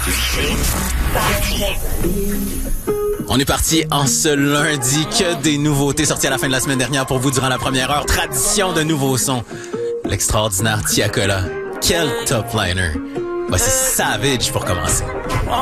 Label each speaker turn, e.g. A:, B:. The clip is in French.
A: On est parti en ce lundi. Que des nouveautés sorties à la fin de la semaine dernière pour vous durant la première heure. Tradition de nouveaux sons. L'extraordinaire Tiakola. Quel top liner. Voici Savage pour commencer.